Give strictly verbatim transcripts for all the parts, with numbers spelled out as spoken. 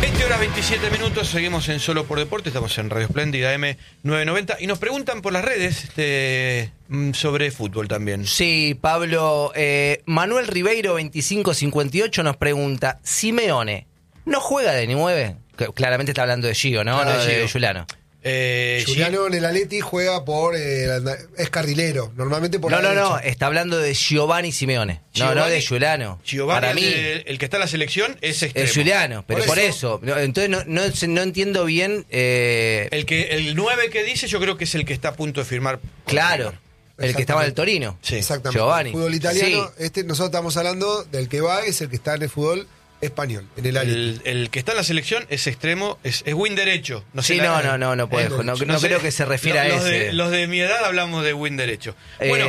veinte horas veintisiete minutos, seguimos en Solo por Deporte, estamos en Radio Espléndida eme novecientos noventa y nos preguntan por las redes este, sobre fútbol también. Sí, Pablo, eh, Manuel Ribeiro veinticinco cincuenta y ocho nos pregunta, Simeone, ¿no juega de nueve? Claramente está hablando de Gio, ¿no? Claro, no de de Gio. Giuliano. Eh, Giuliano en el Atleti juega por eh, es carrilero, normalmente por no, la no, derecha. no, está hablando de Giovanni Simeone. Giovanni, no, no de Giuliano. Giovanni, Para mí, el, el que está en la selección es extremo. es Giuliano, pero por, Por eso. eso. Entonces no, no, no entiendo bien. Eh, El que el nueve que dice, yo creo que es el que está a punto de firmar. claro, el que estaba en el Torino. Sí. Exactamente. Giovanni. El fútbol italiano, Sí. este nosotros estamos hablando del que va, es el que está en el fútbol español, en el Atleti. El, el que está en la selección es extremo, es, es win derecho. No sé Sí, la- no, no, no, no puede. Eh, No, no, no sé, creo que se refiera los, a los ese. de, los de mi edad hablamos de win derecho. Eh, bueno,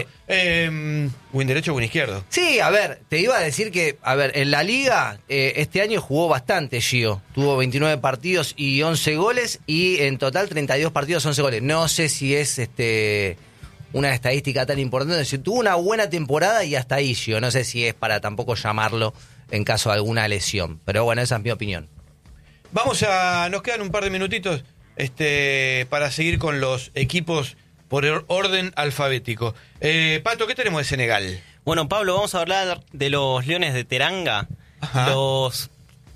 eh, win derecho o win izquierdo. Sí, a ver, te iba a decir que, a ver, en la Liga eh, este año jugó bastante Gio. Tuvo veintinueve partidos y once goles y en total treinta y dos partidos, once goles. No sé si es este una estadística tan importante. Si tuvo una buena temporada y hasta ahí Gio. No sé si es para tampoco llamarlo en caso de alguna lesión. Pero bueno, esa es mi opinión. Vamos a, nos quedan un par de minutitos este, para seguir con los equipos por or- orden alfabético. Eh, Pato, ¿qué tenemos de Senegal? Bueno, Pablo, vamos a hablar de los Leones de Teranga. Ajá. Los...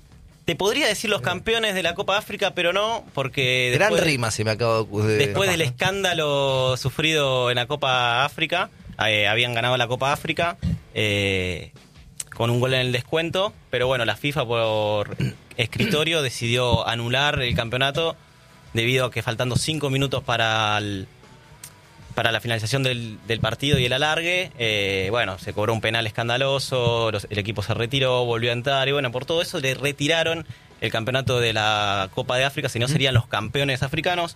Te podría decir los campeones de la Copa África, pero no, porque Gran después, rima se me acaba de... después del escándalo sufrido en la Copa África, eh, habían ganado la Copa África eh, con un gol en el descuento, pero bueno, la FIFA por escritorio decidió anular el campeonato debido a que faltando cinco minutos para el, para la finalización del, del partido y el alargue, eh, bueno, se cobró un penal escandaloso, los- el equipo se retiró, volvió a entrar y bueno, por todo eso le retiraron el campeonato de la Copa de África, si no serían los campeones africanos.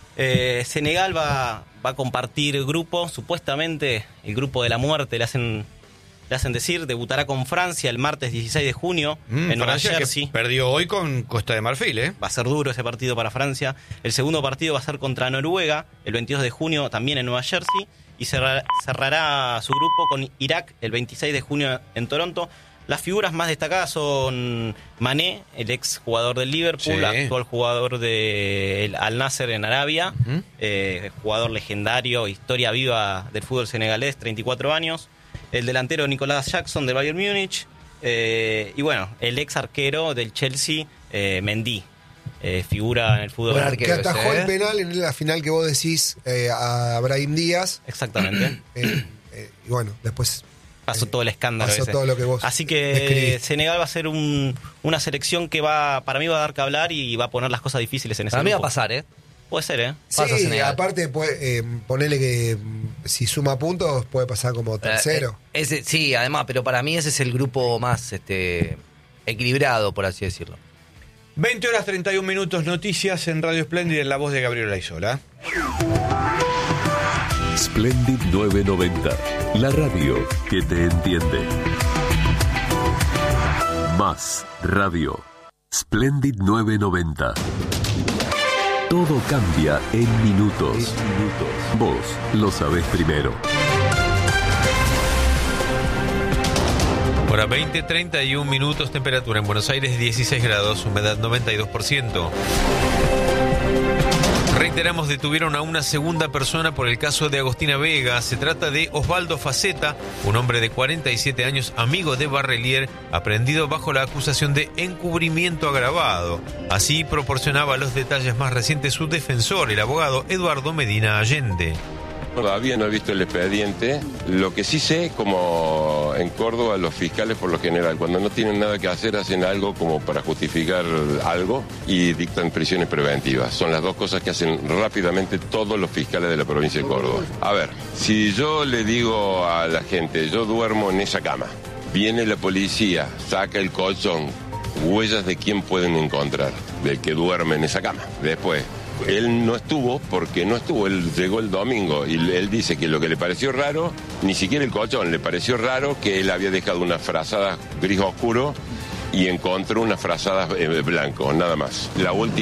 Eh, Senegal va, va a compartir grupo, supuestamente el grupo de la muerte, le hacen, le hacen decir, debutará con Francia el martes dieciséis de junio Mm, en Nueva Francia que Jersey. perdió hoy con Costa de Marfil, ¿eh? Va a ser duro ese partido para Francia. El segundo partido va a ser contra Noruega, el veintidós de junio también en Nueva Jersey. Y cerrar- cerrará su grupo con Irak el veintiséis de junio en Toronto. Las figuras más destacadas son Mané, el ex jugador del Liverpool, Sí. actual jugador del Al Nasser en Arabia, Ujú. eh, jugador legendario, historia viva del fútbol senegalés, treinta y cuatro años. El delantero Nicolás Jackson del Bayern Múnich. Eh, y bueno, el ex arquero del Chelsea, eh, Mendy, eh, figura en el fútbol. Buen Que arquero atajó ese, ¿eh? el penal en la final que vos decís eh, a Brahim Díaz. Exactamente. eh, eh, y bueno, después Pasó todo el escándalo pasó ese. todo lo que vos Así que describiste. Senegal va a ser un, una selección que va, para mí va a dar que hablar y va a poner las cosas difíciles en ese Para mí va a grupo. pasar, ¿eh? Puede ser, ¿eh? Pasa Sí, Senegal. aparte puede, eh, ponele que mm, si suma puntos puede pasar como tercero. Eh, eh, ese, sí, además, pero para mí ese es el grupo más este equilibrado, por así decirlo. veinte horas treinta y un minutos, noticias en Radio Espléndida en la voz de Gabriel Laizola. Splendid novecientos noventa, la radio que te entiende. Más radio. Splendid novecientos noventa. Todo cambia en minutos. minutos. Vos lo sabés primero. Hora veinte, treinta y un minutos, temperatura en Buenos Aires dieciséis grados, humedad noventa y dos por ciento. Reiteramos, detuvieron a una segunda persona por el caso de Agostina Vega. Se trata de Osvaldo Faceta, un hombre de cuarenta y siete años, amigo de Barrelier, aprehendido bajo la acusación de encubrimiento agravado. Así proporcionaba los detalles más recientes su defensor, el abogado Eduardo Medina Allende. Todavía no he visto el expediente. Lo que sí sé, como en Córdoba, los fiscales por lo general, cuando no tienen nada que hacer, hacen algo como para justificar algo y dictan prisiones preventivas. Son las dos cosas que hacen rápidamente todos los fiscales de la provincia de Córdoba. A ver, si yo le digo a la gente, yo duermo en esa cama, viene la policía, saca el colchón, huellas de quién pueden encontrar, del que duerme en esa cama. Después, él no estuvo porque no estuvo, él llegó el domingo y él dice que lo que le pareció raro, ni siquiera el colchón, le pareció raro que él había dejado unas frazadas gris oscuro y encontró unas frazadas eh, blanco, nada más. La última